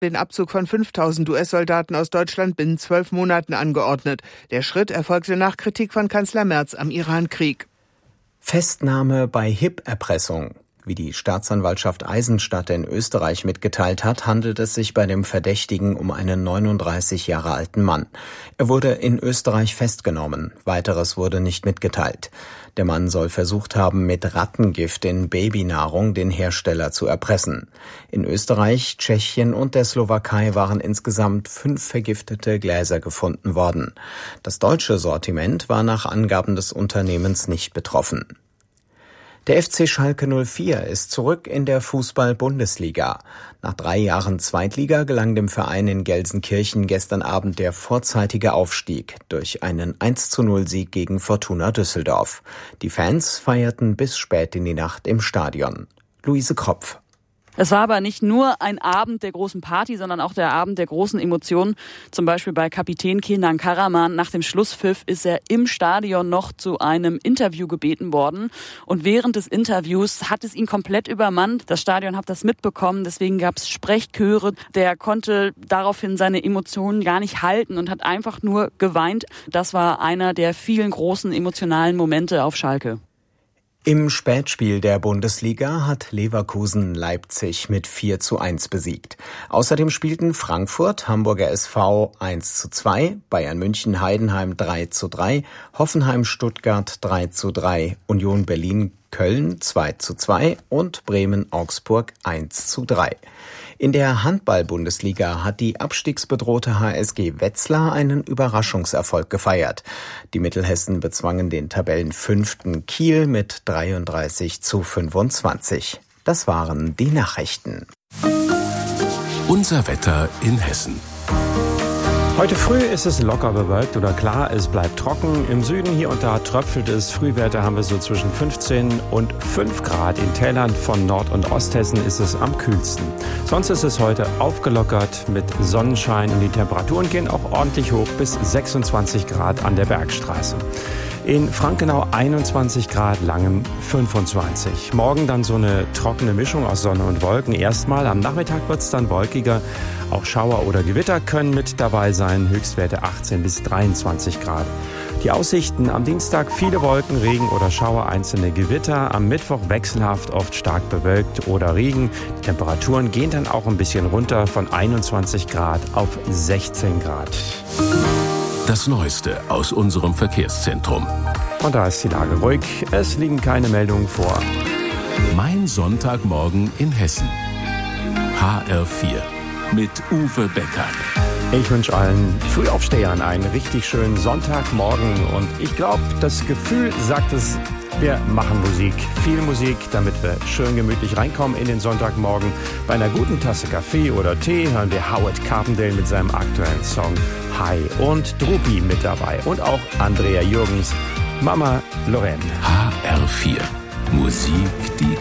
den Abzug von 5.000 US-Soldaten aus Deutschland binnen 12 Monaten angeordnet. Der Schritt erfolgte nach Kritik von Kanzler Merz am Iran-Krieg. Festnahme bei HIP-Erpressung. Wie die Staatsanwaltschaft Eisenstadt in Österreich mitgeteilt hat, handelt es sich bei dem Verdächtigen um einen 39 Jahre alten Mann. Er wurde in Österreich festgenommen. Weiteres wurde nicht mitgeteilt. Der Mann soll versucht haben, mit Rattengift in Babynahrung den Hersteller zu erpressen. In Österreich, Tschechien und der Slowakei waren insgesamt 5 vergiftete Gläser gefunden worden. Das deutsche Sortiment war nach Angaben des Unternehmens nicht betroffen. Der FC Schalke 04 ist zurück in der Fußball-Bundesliga. Nach 3 Jahren Zweitliga gelang dem Verein in Gelsenkirchen gestern Abend der vorzeitige Aufstieg durch einen 1:0-Sieg gegen Fortuna Düsseldorf. Die Fans feierten bis spät in die Nacht im Stadion. Luise Kropf. Es war aber nicht nur ein Abend der großen Party, sondern auch der Abend der großen Emotionen. Zum Beispiel bei Kapitän Kenan Karaman. Nach dem Schlusspfiff ist er im Stadion noch zu einem Interview gebeten worden. Und während des Interviews hat es ihn komplett übermannt. Das Stadion hat das mitbekommen, deswegen gab es Sprechchöre. Der konnte daraufhin seine Emotionen gar nicht halten und hat einfach nur geweint. Das war einer der vielen großen emotionalen Momente auf Schalke. Im Spätspiel der Bundesliga hat Leverkusen Leipzig mit 4:1 besiegt. Außerdem spielten Frankfurt, Hamburger SV 1:2, Bayern München Heidenheim 3:3, Hoffenheim Stuttgart 3:3, Union Berlin Köln 2:2 und Bremen Augsburg 1:3. In der Handball-Bundesliga hat die abstiegsbedrohte HSG Wetzlar einen Überraschungserfolg gefeiert. Die Mittelhessen bezwangen den Tabellenfünften Kiel mit 33:25. Das waren die Nachrichten. Unser Wetter in Hessen. Heute früh ist es locker bewölkt oder klar, es bleibt trocken. Im Süden hier und da tröpfelt es. Frühwerte haben wir so zwischen 15 und 5 Grad. In Tälern von Nord- und Osthessen ist es am kühlsten. Sonst ist es heute aufgelockert mit Sonnenschein und die Temperaturen gehen auch ordentlich hoch bis 26 Grad an der Bergstraße. In Frankenau 21 Grad, Langem 25. Morgen dann so eine trockene Mischung aus Sonne und Wolken. Erstmal am Nachmittag wird es dann wolkiger. Auch Schauer oder Gewitter können mit dabei sein. Höchstwerte 18 bis 23 Grad. Die Aussichten am Dienstag viele Wolken, Regen oder Schauer, einzelne Gewitter. Am Mittwoch wechselhaft, oft stark bewölkt oder Regen. Die Temperaturen gehen dann auch ein bisschen runter von 21 Grad auf 16 Grad. Das Neueste aus unserem Verkehrszentrum. Und da ist die Lage ruhig. Es liegen keine Meldungen vor. Mein Sonntagmorgen in Hessen. HR4 mit Uwe Becker. Ich wünsche allen Frühaufstehern einen richtig schönen Sonntagmorgen. Und ich glaube, das Gefühl sagt es, wir machen Musik. Viel Musik, damit wir schön gemütlich reinkommen in den Sonntagmorgen. Bei einer guten Tasse Kaffee oder Tee hören wir Howard Carpendale mit seinem aktuellen Song Hi und Drupi mit dabei. Und auch Andrea Jürgens, Mama Lorraine. HR4 Musik, die